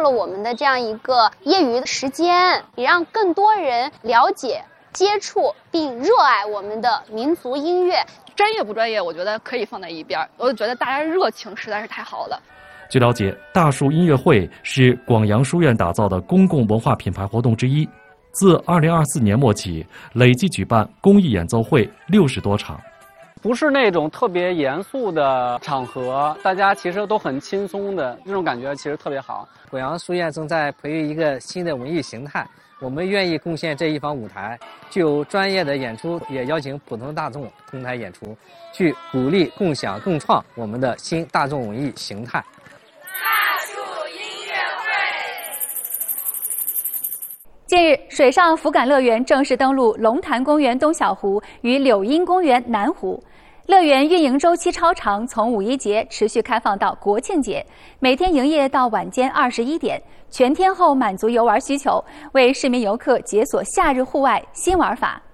了我们的这样一个业余的时间，也让更多人了解、接触并热爱我们的民族音乐。 专业不专业，我觉得可以放在一边，我就觉得大家热情实在是太好了。 据了解，大树音乐会是广阳书院打造的公共文化品牌活动之一。自2024年末起，累计举办公益演奏会60多场。 不是那种特别严肃的场合，大家其实都很轻松的，这种感觉其实特别好。 广阳书院正在培育一个新的文艺形态，我们愿意贡献这一方舞台，具有专业的演出，也邀请普通大众同台演出，去鼓励共享共创我们的新大众文艺形态。 近日，水上浮杆乐园正式登陆龙潭公园东小湖与柳荫公园南湖。乐园运营周期超长，从五一节持续开放到国庆节，每天营业到晚间21点，全天候满足游玩需求，为市民游客解锁夏日户外新玩法。